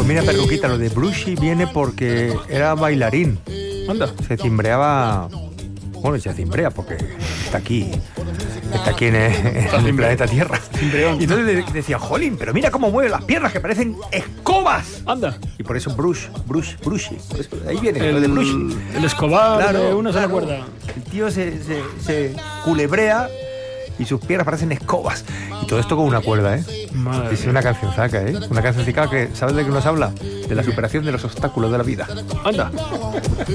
Pues mira, Perruquita, lo de Brushy viene porque era bailarín. Anda. Se cimbreaba... Bueno, se cimbrea porque está aquí en el planeta Tierra. Cimbreón. Y entonces decía, jolín, pero mira cómo mueve las piernas, que parecen escobas. Anda. Y por eso Brushy. Por eso, ahí viene, lo de Brushy. El escobar, Claro, de una sola claro. cuerda. El tío se culebrea y sus piernas parecen escobas. Y todo esto con una cuerda, ¿eh? Madre Es una cancionzaca, ¿eh? Una cancionzaca que, ¿sabes de qué nos habla? De la superación de los obstáculos de la vida. Anda.